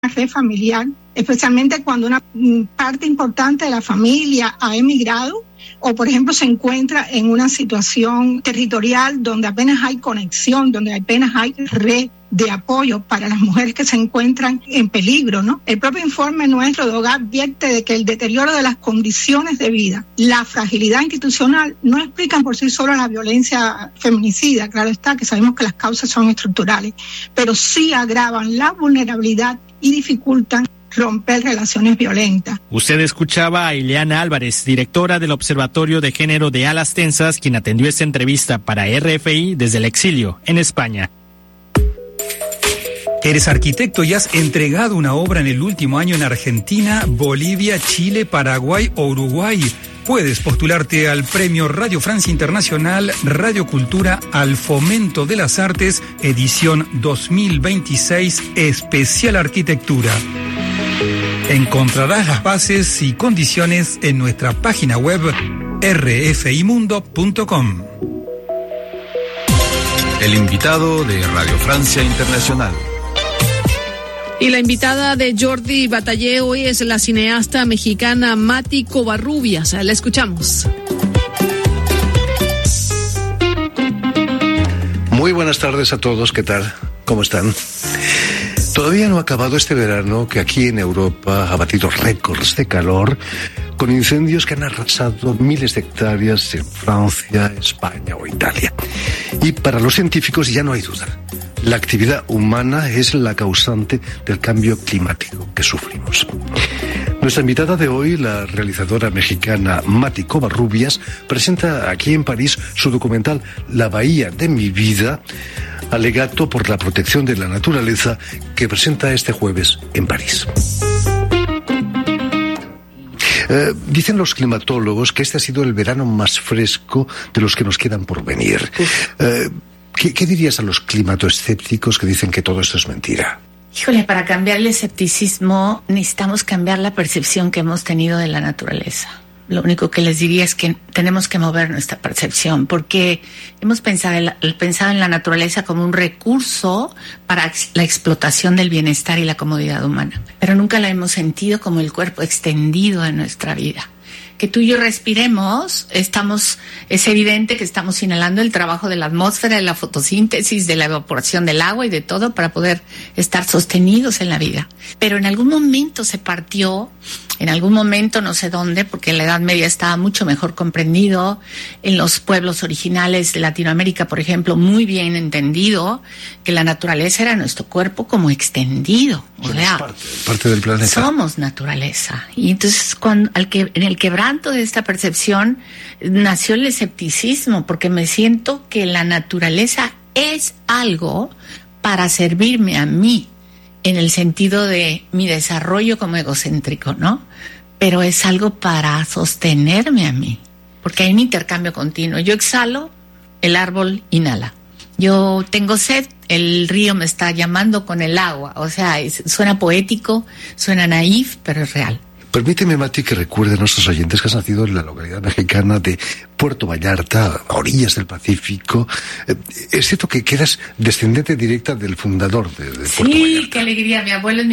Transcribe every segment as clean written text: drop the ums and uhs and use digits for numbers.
red familiar, especialmente cuando una parte importante de la familia ha emigrado o, por ejemplo, se encuentra en una situación territorial donde apenas hay conexión, donde apenas hay red de apoyo para las mujeres que se encuentran en peligro, ¿no? El propio informe nuestro de Hogar advierte de que el deterioro de las condiciones de vida, la fragilidad institucional, no explican por sí solas la violencia feminicida. Claro está que sabemos que las causas son estructurales, pero sí agravan la vulnerabilidad y dificultan romper relaciones violentas. Usted escuchaba a Ileana Álvarez, directora del Observatorio de Género de Alas Tensas, quien atendió esta entrevista para RFI desde el exilio en España. Eres arquitecto y has entregado una obra en el último año en Argentina, Bolivia, Chile, Paraguay o Uruguay. Puedes postularte al Premio Radio Francia Internacional Radio Cultura al Fomento de las Artes, edición 2026, especial arquitectura. Encontrarás las bases y condiciones en nuestra página web rfimundo.com. El invitado de Radio Francia Internacional. Y la invitada de Jordi Batallé hoy es la cineasta mexicana Mati Covarrubias. La escuchamos. Muy buenas tardes a todos, ¿qué tal? ¿Cómo están? Todavía no ha acabado este verano que aquí en Europa ha batido récords de calor con incendios que han arrasado miles de hectáreas en Francia, España o Italia. Y para los científicos ya no hay duda. La actividad humana es la causante del cambio climático que sufrimos. Nuestra invitada de hoy, la realizadora mexicana Mati Covarrubias, presenta aquí en París su documental La Bahía de mi vida, alegato por la protección de la naturaleza, que presenta este jueves en París. Dicen los climatólogos que este ha sido el verano más fresco de los que nos quedan por venir. ¿Qué dirías a los climatoescépticos que dicen que todo esto es mentira? Híjole, para cambiar el escepticismo necesitamos cambiar la percepción que hemos tenido de la naturaleza. Lo único que les diría es que tenemos que mover nuestra percepción, porque hemos pensado en la naturaleza como un recurso para la explotación del bienestar y la comodidad humana, pero nunca la hemos sentido como el cuerpo extendido de nuestra vida. Que tú y yo respiremos, es evidente que estamos inhalando el trabajo de la atmósfera, de la fotosíntesis, de la evaporación del agua y de todo para poder estar sostenidos en la vida. Pero en algún momento se partió, en algún momento no sé dónde, porque en la Edad Media estaba mucho mejor comprendido, en los pueblos originales de Latinoamérica, por ejemplo, muy bien entendido, que la naturaleza era nuestro cuerpo como extendido. O sea, parte del planeta. Somos naturaleza. Y entonces en el quebranto de esta percepción nació el escepticismo, porque me siento que la naturaleza es algo para servirme a mí, en el sentido de mi desarrollo como egocéntrico, ¿no? Pero es algo para sostenerme a mí, porque hay un intercambio continuo. Yo exhalo, el árbol inhala. Yo tengo sed, el río me está llamando con el agua. O sea, suena poético, suena naif, pero es real. Permíteme, Mati, que recuerde a nuestros oyentes que has nacido en la localidad mexicana de Puerto Vallarta, a orillas del Pacífico. Es cierto que eras descendiente directa del fundador de Puerto Vallarta. Sí, qué alegría. Mi abuelo en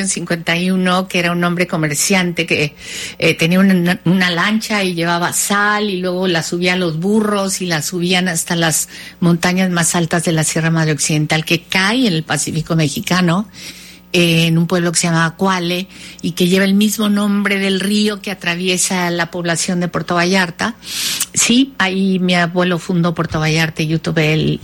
1851, que era un hombre comerciante que tenía una lancha y llevaba sal y luego la subía a los burros y la subían hasta las montañas más altas de la Sierra Madre Occidental, que cae en el Pacífico mexicano, en un pueblo que se llama Cuale y que lleva el mismo nombre del río que atraviesa la población de Puerto Vallarta. Sí, ahí mi abuelo fundó Puerto Vallarta y yo tuve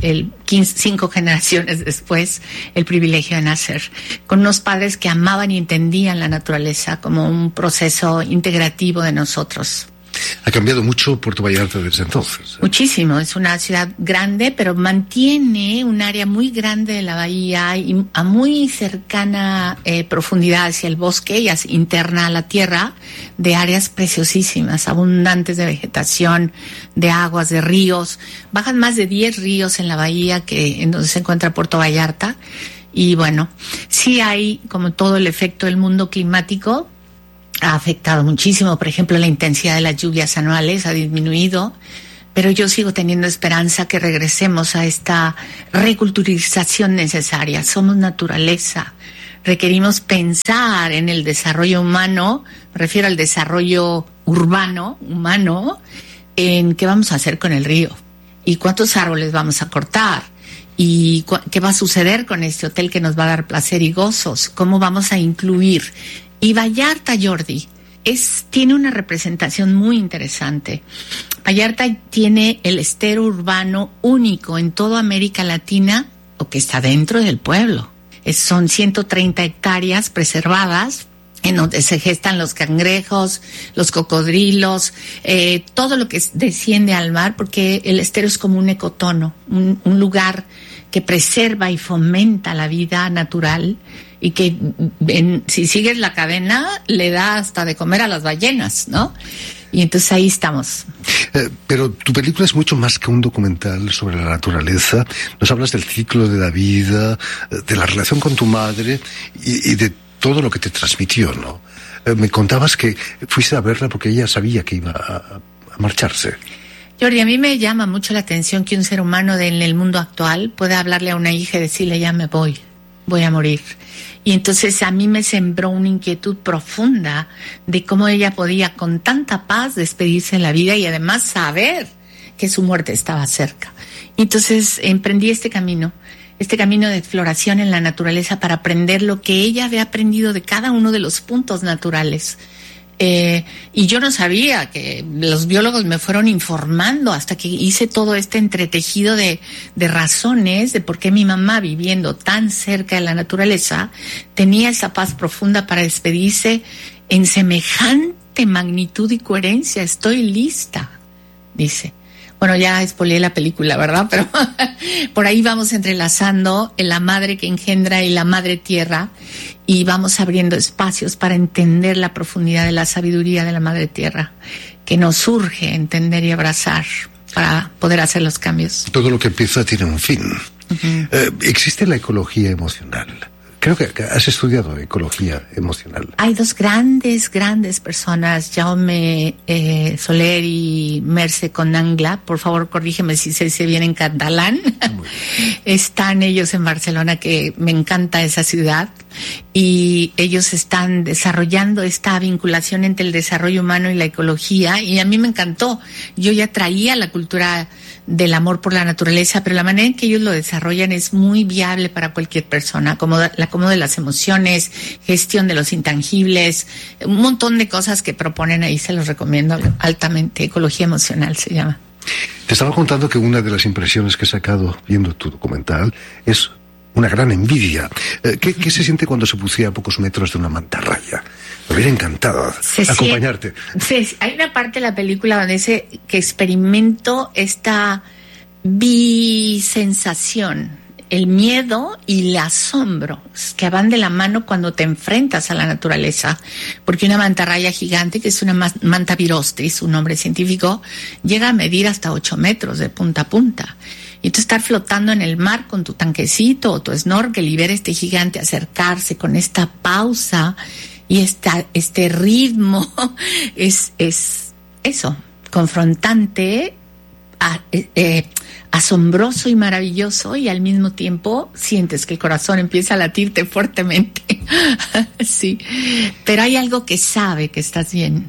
5 generaciones después el privilegio de nacer con unos padres que amaban y entendían la naturaleza como un proceso integrativo de nosotros. Ha cambiado mucho Puerto Vallarta desde entonces. Muchísimo, es una ciudad grande, pero mantiene un área muy grande de la bahía y a muy cercana profundidad hacia el bosque y interna a la tierra, de áreas preciosísimas, abundantes de vegetación, de aguas, de ríos. Bajan más de 10 ríos en la bahía en donde se encuentra Puerto Vallarta. Y bueno, sí hay, como todo el efecto del mundo climático, ha afectado muchísimo. Por ejemplo, la intensidad de las lluvias anuales ha disminuido, pero yo sigo teniendo esperanza que regresemos a esta reculturización necesaria. Somos naturaleza. requerimos pensar en el desarrollo humano, me refiero al desarrollo urbano, humano, en qué vamos a hacer con el río y cuántos árboles vamos a cortar y qué va a suceder con este hotel que nos va a dar placer y gozos, cómo vamos a incluir. Y Vallarta, Jordi, tiene una representación muy interesante. Vallarta tiene el estero urbano único en toda América Latina, o que está dentro del pueblo. Son 130 hectáreas preservadas, en donde se gestan los cangrejos, los cocodrilos, todo lo que desciende al mar, porque el estero es como un ecotono, un lugar que preserva y fomenta la vida natural y que si sigues la cadena le da hasta de comer a las ballenas, ¿no? Y entonces ahí estamos. Pero tu película es mucho más que un documental sobre la naturaleza. Nos hablas del ciclo de la vida, de la relación con tu madre y de todo lo que te transmitió, ¿no? Me contabas que fuiste a verla porque ella sabía que iba a marcharse. Jordi, a mí me llama mucho la atención que un ser humano en el mundo actual pueda hablarle a una hija y decirle, ya me voy a morir. Y entonces a mí me sembró una inquietud profunda de cómo ella podía con tanta paz despedirse de la vida y además saber que su muerte estaba cerca. Y entonces emprendí este camino de exploración en la naturaleza para aprender lo que ella había aprendido de cada uno de los puntos naturales. Y yo no sabía, que los biólogos me fueron informando hasta que hice todo este entretejido de razones de por qué mi mamá, viviendo tan cerca de la naturaleza, tenía esa paz profunda para despedirse en semejante magnitud y coherencia. Estoy lista, dice. Bueno, ya spoileé la película, ¿verdad? Pero por ahí vamos entrelazando la madre que engendra y la madre tierra, y vamos abriendo espacios para entender la profundidad de la sabiduría de la madre tierra, que nos urge entender y abrazar para poder hacer los cambios. Todo lo que empieza tiene un fin. Uh-huh. ¿Existe la ecología emocional? Creo que has estudiado ecología emocional. Hay dos grandes personas, Jaume Soler y Mercè Conangla. Por favor, corrígeme si se dice bien en catalán. Están ellos en Barcelona, que me encanta esa ciudad. Y ellos están desarrollando esta vinculación entre el desarrollo humano y la ecología. Y a mí me encantó. Yo ya traía la cultura del amor por la naturaleza, pero la manera en que ellos lo desarrollan es muy viable para cualquier persona, como el acomodo de las emociones, gestión de los intangibles, un montón de cosas que proponen ahí, se los recomiendo altamente. Ecología emocional se llama. Te estaba contando que una de las impresiones que he sacado viendo tu documental es una gran envidia. ¿Qué se siente cuando se bucea a pocos metros de una mantarraya? Me hubiera encantado acompañarte. Hay una parte de la película donde dice que experimento esta bisensación, el miedo y el asombro, que van de la mano cuando te enfrentas a la naturaleza, porque una mantarraya gigante, que es una manta virostris, su nombre científico, llega a medir hasta 8 metros de punta a punta. Y tú estar flotando en el mar con tu tanquecito o tu snorkel y ver este gigante acercarse con esta pausa y este ritmo es eso, confrontante, asombroso y maravilloso, y al mismo tiempo sientes que el corazón empieza a latirte fuertemente. Sí, pero hay algo que sabe que estás bien,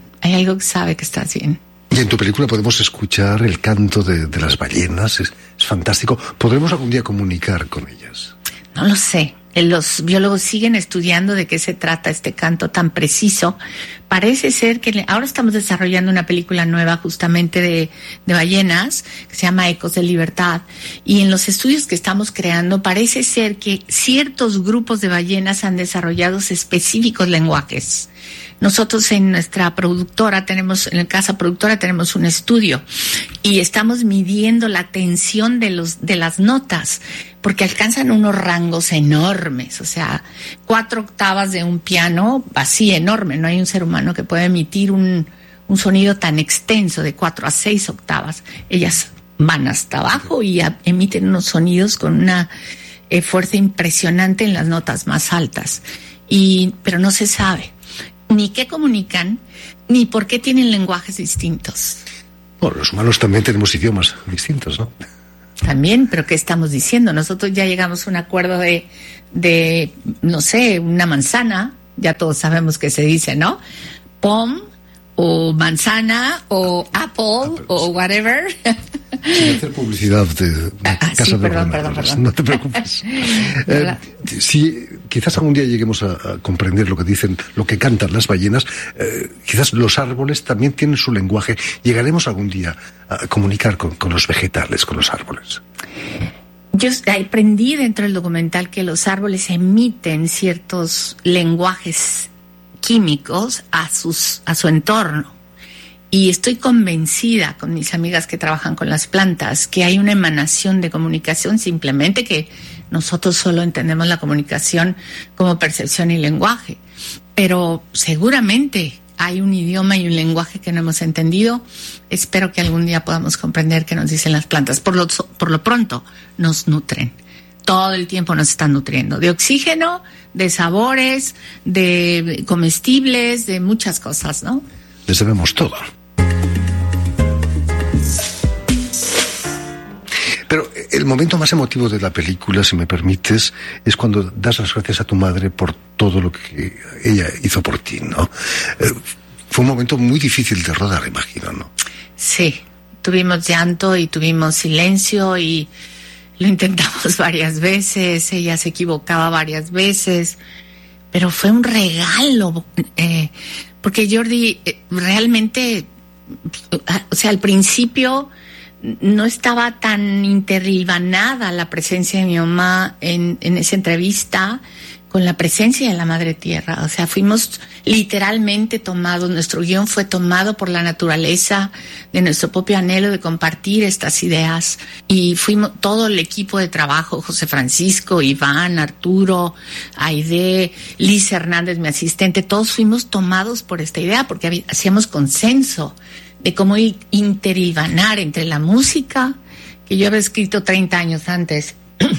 Y en tu película podemos escuchar el canto de las ballenas, es fantástico. ¿Podremos algún día comunicar con ellas? No lo sé. Los biólogos siguen estudiando de qué se trata este canto tan preciso. Parece ser que ahora estamos desarrollando una película nueva justamente de ballenas, que se llama Ecos de Libertad, y en los estudios que estamos creando parece ser que ciertos grupos de ballenas han desarrollado específicos lenguajes. Nosotros en nuestra productora en casa productora tenemos un estudio y estamos midiendo la tensión de las notas, porque alcanzan unos rangos enormes, o sea, 4 octavas de un piano así enorme. No hay un ser humano que pueda emitir un sonido tan extenso de 4 a 6 octavas. Ellas van hasta abajo y emiten unos sonidos con una fuerza impresionante en las notas más altas. Pero no se sabe ni qué comunican, ni por qué tienen lenguajes distintos. Bueno, los humanos también tenemos idiomas distintos, ¿no? También, pero ¿qué estamos diciendo? Nosotros ya llegamos a un acuerdo de no sé, una manzana, ya todos sabemos que se dice, ¿no? Pom, o manzana, o apple, o whatever. Sin hacer publicidad de Casa sí, de perdón. No te preocupes. Si quizás algún día lleguemos a comprender lo que dicen, lo que cantan las ballenas, quizás los árboles también tienen su lenguaje. Llegaremos algún día a comunicar con los vegetales, con los árboles. Yo aprendí dentro del documental que los árboles emiten ciertos lenguajes químicos a su entorno. Y estoy convencida con mis amigas que trabajan con las plantas que hay una emanación de comunicación, simplemente que nosotros solo entendemos la comunicación como percepción y lenguaje. Pero seguramente hay un idioma y un lenguaje que no hemos entendido. Espero que algún día podamos comprender qué nos dicen las plantas. Por lo pronto, nos nutren. Todo el tiempo nos están nutriendo. De oxígeno, de sabores, de comestibles, de muchas cosas, ¿no? Les debemos todo. Pero el momento más emotivo de la película, si me permites, es cuando das las gracias a tu madre por todo lo que ella hizo por ti, ¿no? Fue un momento muy difícil de rodar, imagino, ¿no? Sí, tuvimos llanto y tuvimos silencio y lo intentamos varias veces, ella se equivocaba varias veces, pero fue un regalo, porque Jordi realmente, o sea, al principio no estaba tan interlivanada la presencia de mi mamá en esa entrevista con la presencia de la Madre Tierra. O sea, fuimos literalmente tomados, nuestro guión fue tomado por la naturaleza, de nuestro propio anhelo de compartir estas ideas. Y fuimos todo el equipo de trabajo, José Francisco, Iván, Arturo, Aide, Liz Hernández, mi asistente, todos fuimos tomados por esta idea porque hacíamos consenso de cómo interlivanar entre la música, que yo había escrito 30 años antes,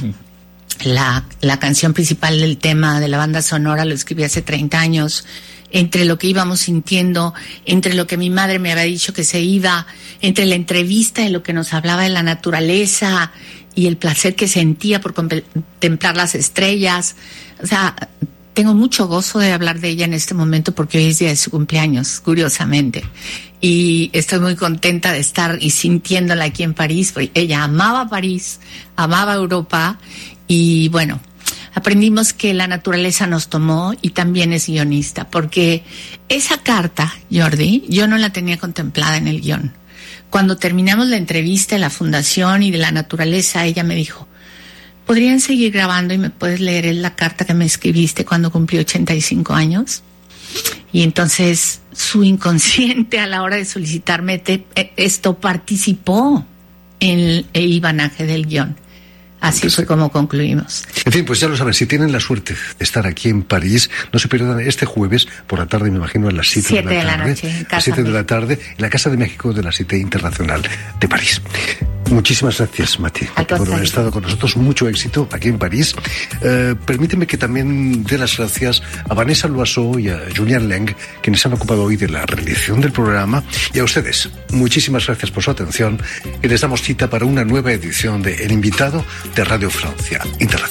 la canción principal del tema de la banda sonora lo escribí hace 30 años, entre lo que íbamos sintiendo, entre lo que mi madre me había dicho que se iba, entre la entrevista de lo que nos hablaba de la naturaleza y el placer que sentía por contemplar las estrellas. O sea, tengo mucho gozo de hablar de ella en este momento porque hoy es día de su cumpleaños, curiosamente. Y estoy muy contenta de estar y sintiéndola aquí en París, porque ella amaba París, amaba Europa y bueno, aprendimos que la naturaleza nos tomó y también es guionista, porque esa carta, Jordi, yo no la tenía contemplada en el guión. Cuando terminamos la entrevista de la fundación y de la naturaleza, ella me dijo, ¿podrían seguir grabando y me puedes leer la carta que me escribiste cuando cumplí 85 años? Y entonces su inconsciente a la hora de solicitarme esto participó en el hilvanaje del guión. Así fue como concluimos. En fin, pues ya lo saben, si tienen la suerte de estar aquí en París, no se pierdan este jueves por la tarde, me imagino, a las 7 de la tarde. Noche, a las 7 de la tarde, en la Casa de México de la Cité Internacional de París. Muchísimas gracias, Mati, por haber estado con nosotros. Mucho éxito aquí en París. Permíteme que también dé las gracias a Vanessa Loiseau y a Julian Leng, quienes han ocupado hoy de la realización del programa. Y a ustedes, muchísimas gracias por su atención. Y les damos cita para una nueva edición de El Invitado de Radio Francia Internacional.